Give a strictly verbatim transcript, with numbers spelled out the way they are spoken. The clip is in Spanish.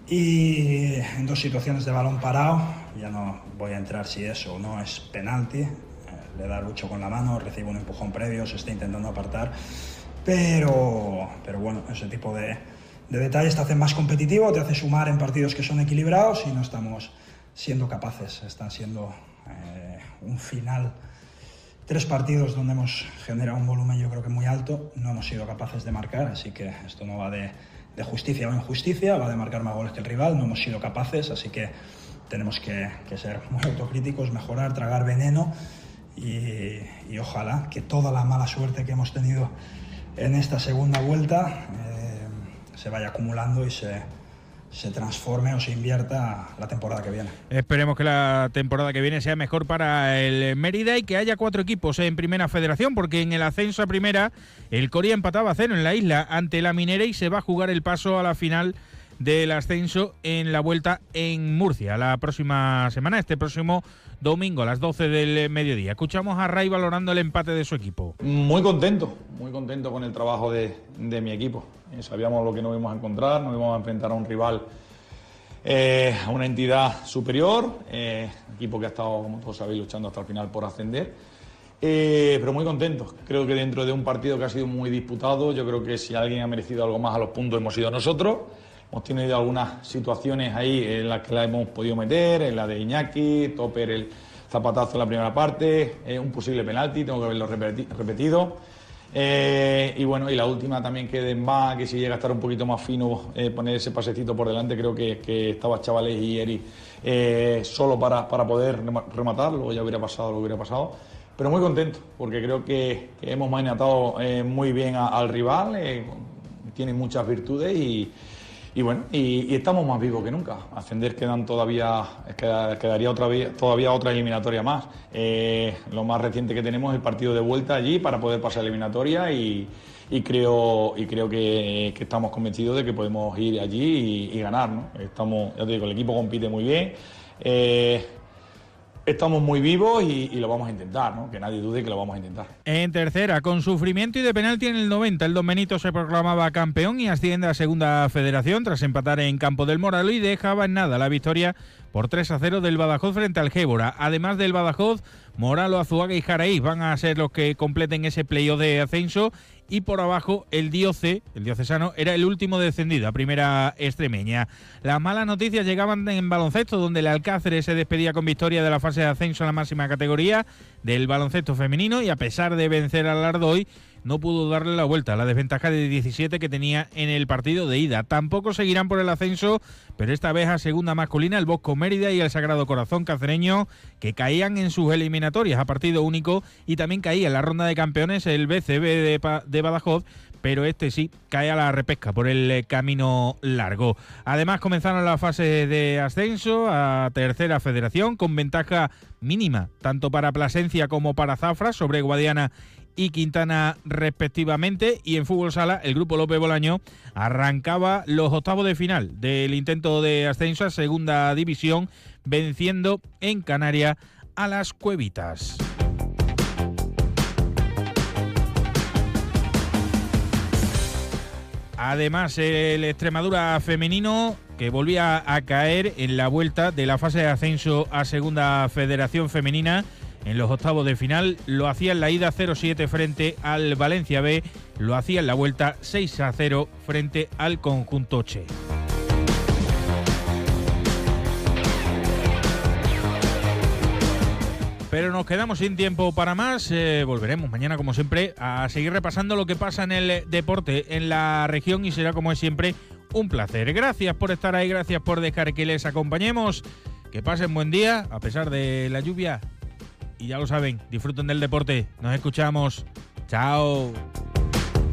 y en dos situaciones de balón parado, ya no voy a entrar si eso o no es penalti, eh, le da Lucho con la mano, recibe un empujón previo, se está intentando apartar, pero, pero bueno, ese tipo de, de detalles te hacen más competitivo, te hace sumar en partidos que son equilibrados y no estamos siendo capaces, están siendo eh, un final, tres partidos donde hemos generado un volumen yo creo que muy alto, no hemos sido capaces de marcar, así que esto no va de, de justicia o injusticia, va de marcar más goles que el rival, no hemos sido capaces, así que tenemos que, que ser muy autocríticos, mejorar, tragar veneno y, y ojalá que toda la mala suerte que hemos tenido en esta segunda vuelta eh, se vaya acumulando y se, se transforme o se invierta la temporada que viene. Esperemos que la temporada que viene sea mejor para el Mérida y que haya cuatro equipos en Primera Federación, porque en el ascenso a Primera el Coria empataba a cero en la isla ante la Minera y se va a jugar el paso a la final del ascenso en la vuelta en Murcia la próxima semana, este próximo domingo a las doce del mediodía. Escuchamos a Ray valorando el empate de su equipo. Muy contento, muy contento con el trabajo de, de mi equipo. Eh, sabíamos lo que nos íbamos a encontrar, nos íbamos a enfrentar a un rival, eh, a una entidad superior, eh, equipo que ha estado, como todos sabéis, luchando hasta el final por ascender. Eh, pero muy contento. Creo que dentro de un partido que ha sido muy disputado, yo creo que si alguien ha merecido algo más a los puntos hemos sido nosotros. Hemos tenido algunas situaciones ahí en las que la hemos podido meter, en la de Iñaki, Topper el zapatazo en la primera parte, eh, un posible penalti, tengo que haberlo repeti- repetido. Eh, y bueno, y la última también que Demba, que si llega a estar un poquito más fino, eh, poner ese pasecito por delante, creo que, que estaba Chavales y Eri eh, solo para, para poder rematar, luego ya hubiera pasado lo que hubiera pasado. Pero muy contento, porque creo que, que hemos maniatado eh, muy bien a, al rival, eh, tiene muchas virtudes y Y bueno, y, y estamos más vivos que nunca. Ascender quedan todavía, queda, quedaría otra vez, todavía otra eliminatoria más. Eh, lo más reciente que tenemos es el partido de vuelta allí para poder pasar la eliminatoria y, y creo, y creo que, que estamos convencidos de que podemos ir allí y, y ganar, ¿no? Estamos, ya te digo, el equipo compite muy bien. Eh, Estamos muy vivos y, y lo vamos a intentar, ¿no? Que nadie dude que lo vamos a intentar. En tercera, con sufrimiento y de penalti en el noventa, el Don Benito se proclamaba campeón y asciende a Segunda Federación tras empatar en Campo del Moralo y dejaba en nada la victoria por tres a cero del Badajoz frente al Gébora. Además del Badajoz, Moralo, Azuaga y Jaraíz van a ser los que completen ese playoff de ascenso. Y por abajo el Dioce, el diocesano, era el último descendido a Primera Extremeña. Las malas noticias llegaban en baloncesto, donde el Alcáceres se despedía con victoria de la fase de ascenso a la máxima categoría del baloncesto femenino y a pesar de vencer al Ardoy, no pudo darle la vuelta a la desventaja de diecisiete que tenía en el partido de ida. Tampoco seguirán por el ascenso, pero esta vez a segunda masculina el Bosco Mérida y el Sagrado Corazón Cacereño, que caían en sus eliminatorias a partido único, y también caía en la ronda de campeones el B C B de, pa- de Badajoz, pero este sí cae a la repesca por el camino largo. Además comenzaron la fase de ascenso a Tercera Federación con ventaja mínima tanto para Plasencia como para Zafra sobre Guadiana y Quintana respectivamente, y en fútbol sala el grupo López Bolaño arrancaba los octavos de final del intento de ascenso a Segunda División, venciendo en Canarias a las Cuevitas. Además, el Extremadura femenino, que volvía a caer en la vuelta de la fase de ascenso a Segunda Federación Femenina en los octavos de final, lo hacía en la ida cero siete frente al Valencia B, lo hacía en la vuelta seis a cero frente al conjunto Che. Pero nos quedamos sin tiempo para más. Eh, volveremos mañana, como siempre, a seguir repasando lo que pasa en el deporte en la región y será, como es siempre, un placer. Gracias por estar ahí, gracias por dejar que les acompañemos. Que pasen buen día, a pesar de la lluvia. Y ya lo saben, disfruten del deporte. Nos escuchamos. Chao.